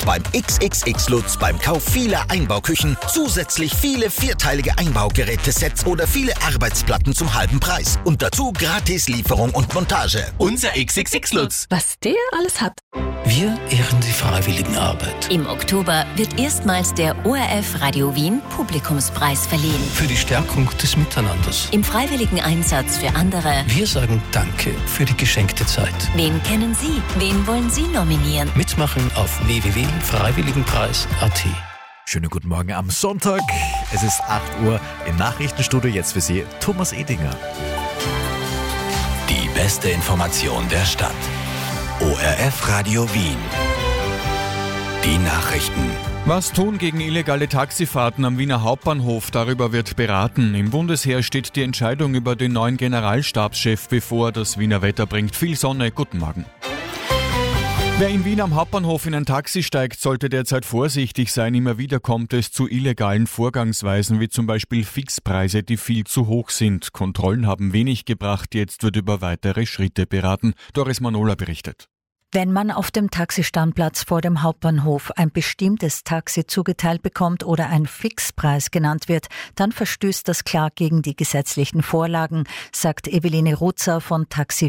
beim XXX Lutz beim Kauf vieler Einbauküchen zusätzlich viele vierteilige Einbaugerätesets oder viele Arbeitsplatten zum halben Preis. Und dazu gratis Lieferung und Montage. Unser XXX Lutz. Was der alles hat. Wir ehren die Freiwilligenarbeit. Im Oktober wird erstmals der ORF Radio Wien Publikumspreis verliehen. Für die Stärkung des Miteinanders. Im freiwilligen Einsatz für andere. Wir sagen Danke für die geschenkte Zeit. Wen kennen Sie? Wen wollen Sie nominieren? Mitmachen auf www.freiwilligenpreis.at. Schönen guten Morgen am Sonntag. Es ist 8 Uhr im Nachrichtenstudio. Jetzt für Sie Thomas Edinger. Die beste Information der Stadt. ORF Radio Wien. Die Nachrichten. Was tun gegen illegale Taxifahrten am Wiener Hauptbahnhof? Darüber wird beraten. Im Bundesheer steht die Entscheidung über den neuen Generalstabschef bevor. Das Wiener Wetter bringt viel Sonne. Guten Morgen. Wer in Wien am Hauptbahnhof in ein Taxi steigt, sollte derzeit vorsichtig sein. Immer wieder kommt es zu illegalen Vorgangsweisen, wie zum Beispiel Fixpreise, die viel zu hoch sind. Kontrollen haben wenig gebracht, jetzt wird über weitere Schritte beraten. Doris Manola berichtet. Wenn man auf dem Taxistandplatz vor dem Hauptbahnhof ein bestimmtes Taxi zugeteilt bekommt oder ein Fixpreis genannt wird, dann verstößt das klar gegen die gesetzlichen Vorlagen, sagt Eveline Rutzer von Taxi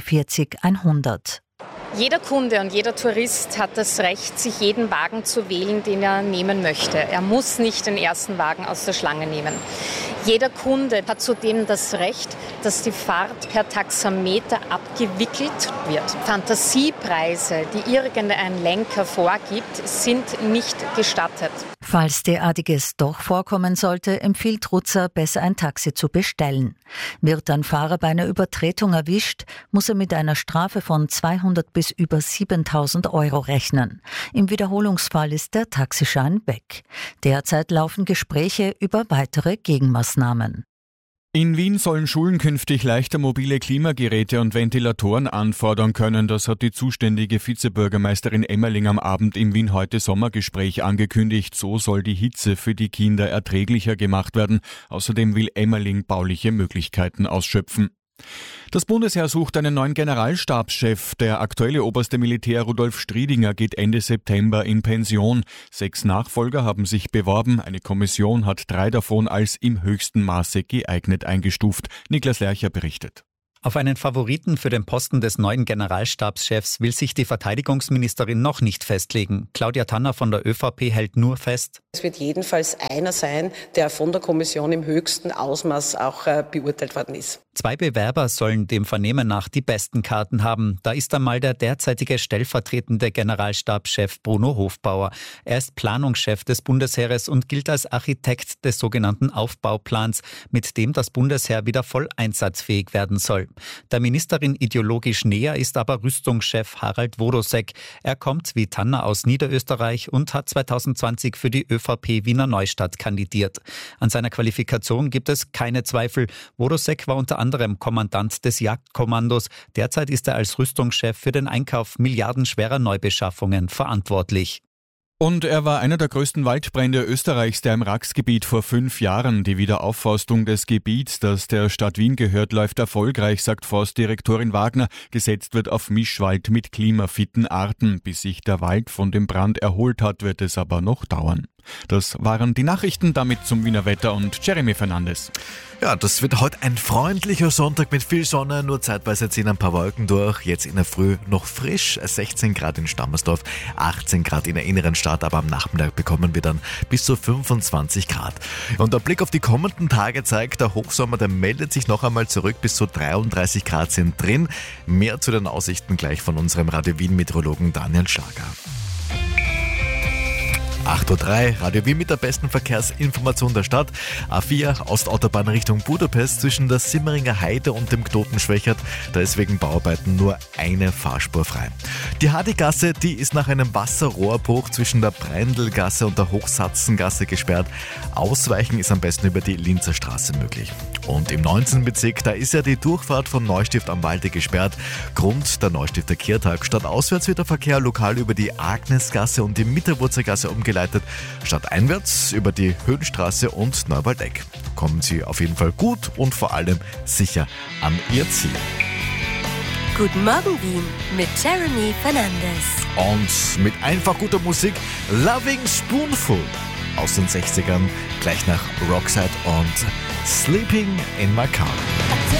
40100. Jeder Kunde und jeder Tourist hat das Recht, sich jeden Wagen zu wählen, den er nehmen möchte. Er muss nicht den ersten Wagen aus der Schlange nehmen. Jeder Kunde hat zudem das Recht, dass die Fahrt per Taxameter abgewickelt wird. Fantasiepreise, die irgendein Lenker vorgibt, sind nicht gestattet. Falls derartiges doch vorkommen sollte, empfiehlt Rutzer, besser ein Taxi zu bestellen. Wird ein Fahrer bei einer Übertretung erwischt, muss er mit einer Strafe von 200 bis über 7.000 Euro rechnen. Im Wiederholungsfall ist der Taxischein weg. Derzeit laufen Gespräche über weitere Gegenmaßnahmen. In Wien sollen Schulen künftig leichter mobile Klimageräte und Ventilatoren anfordern können. Das hat die zuständige Vizebürgermeisterin Emmerling am Abend im Wien-Heute-Sommergespräch angekündigt. So soll die Hitze für die Kinder erträglicher gemacht werden. Außerdem will Emmerling bauliche Möglichkeiten ausschöpfen. Das Bundesheer sucht einen neuen Generalstabschef. Der aktuelle oberste Militär Rudolf Striedinger geht Ende September in Pension. 6 Nachfolger haben sich beworben. Eine Kommission hat 3 davon als im höchsten Maße geeignet eingestuft. Niklas Lercher berichtet. Auf einen Favoriten für den Posten des neuen Generalstabschefs will sich die Verteidigungsministerin noch nicht festlegen. Claudia Tanner von der ÖVP hält nur fest: Es wird jedenfalls einer sein, der von der Kommission im höchsten Ausmaß auch beurteilt worden ist. 2 Bewerber sollen dem Vernehmen nach die besten Karten haben. Da ist einmal der derzeitige stellvertretende Generalstabschef Bruno Hofbauer. Er ist Planungschef des Bundesheeres und gilt als Architekt des sogenannten Aufbauplans, mit dem das Bundesheer wieder voll einsatzfähig werden soll. Der Ministerin ideologisch näher ist aber Rüstungschef Harald Wodosek. Er kommt wie Tanner aus Niederösterreich und hat 2020 für die ÖVP Wiener Neustadt kandidiert. An seiner Qualifikation gibt es keine Zweifel. Wodosek war unter anderem Kommandant des Jagdkommandos. Derzeit ist er als Rüstungschef für den Einkauf milliardenschwerer Neubeschaffungen verantwortlich. Und er war einer der größten Waldbrände Österreichs, der im Raxgebiet vor 5 Jahren. Die Wiederaufforstung des Gebiets, das der Stadt Wien gehört, läuft erfolgreich, sagt Forstdirektorin Wagner. Gesetzt wird auf Mischwald mit klimafitten Arten. Bis sich der Wald von dem Brand erholt hat, wird es aber noch dauern. Das waren die Nachrichten, damit zum Wiener Wetter und Jeremy Fernandes. Ja, das wird heute ein freundlicher Sonntag mit viel Sonne, nur zeitweise ziehen ein paar Wolken durch. Jetzt in der Früh noch frisch, 16 Grad in Stammersdorf, 18 Grad in der inneren Stadt, aber am Nachmittag bekommen wir dann bis zu 25 Grad. Und der Blick auf die kommenden Tage zeigt, der Hochsommer, der meldet sich noch einmal zurück, bis zu 33 Grad sind drin. Mehr zu den Aussichten gleich von unserem Radio Wien-Meteorologen Daniel Schlager. 8.03 Uhr, Radio Wien mit der besten Verkehrsinformation der Stadt. A4, Ostautobahn Richtung Budapest zwischen der Simmeringer Heide und dem Knoten Schwächert. Da ist wegen Bauarbeiten nur eine Fahrspur frei. Die Hadigasse, die ist nach einem Wasserrohrbruch zwischen der Breindelgasse und der Hochsatzengasse gesperrt. Ausweichen ist am besten über die Linzer Straße möglich. Und im 19. Bezirk, da ist ja die Durchfahrt von Neustift am Walde gesperrt. Grund der Neustifter Kehrtag. Stadtauswärts wird der Verkehr lokal über die Agnesgasse und die Mitterwurzergasse umgeleitet. Stadteinwärts über die Höhenstraße und Neuwaldeck. Kommen Sie auf jeden Fall gut und vor allem sicher an Ihr Ziel. Guten Morgen Wien mit Jeremy Fernandes. Und mit einfach guter Musik Loving Spoonful aus den 60ern, gleich nach Rockside und Sleeping in My Car.